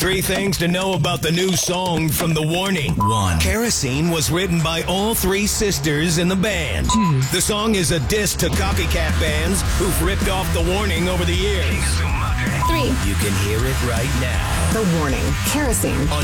3 things to know about the new song from The Warning. 1. Kerosene was written by all 3 sisters in the band. 2. The song is a diss to copycat bands who've ripped off The Warning over the years. 3. You can hear it right now. The Warning. Kerosene.